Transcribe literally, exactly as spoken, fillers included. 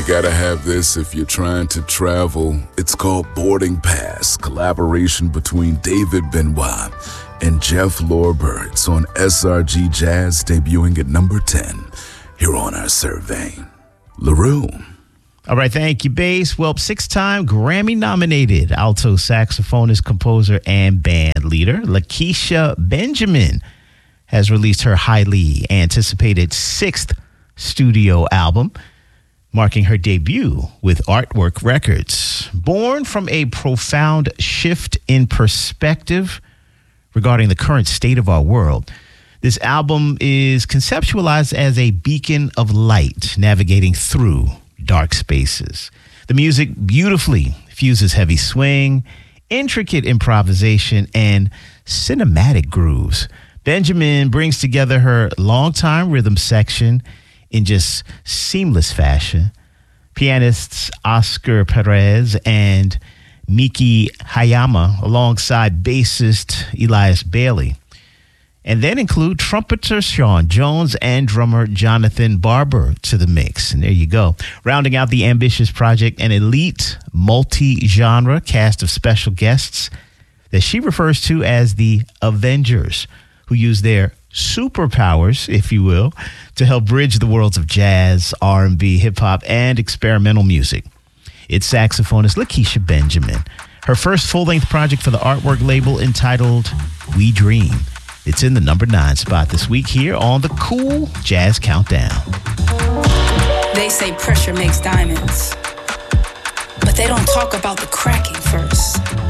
gotta have this if you're trying to travel. It's called Boarding Pass, collaboration between David Benoit and Jeff Lorber. It's on S R G Jazz, debuting at number ten here on our survey. LaRue. All right, thank you, Bass. Well, six-time Grammy-nominated alto saxophonist, composer, and band leader Lakecia Benjamin has released her highly anticipated sixth studio album, marking her debut with Artwork Records. Born from a profound shift in perspective regarding the current state of our world, this album is conceptualized as a beacon of light navigating through dark spaces. The music beautifully fuses heavy swing, intricate improvisation, and cinematic grooves. Benjamin brings together her longtime rhythm section in just seamless fashion. Pianists Oscar Perez and Miki Hayama alongside bassist Elias Bailey. And then include trumpeter Sean Jones and drummer Jonathan Barber to the mix. And there you go. Rounding out the ambitious project, an elite multi-genre cast of special guests that she refers to as the Avengers, who use their superpowers, if you will, to help bridge the worlds of jazz, R and B, hip-hop, and experimental music. It's saxophonist Lakecia Benjamin. Her first full-length project for the Artwork label entitled We Dream. It's in the number nine spot this week here on the Cool Jazz Countdown. They say pressure makes diamonds, but they don't talk about the cracking first.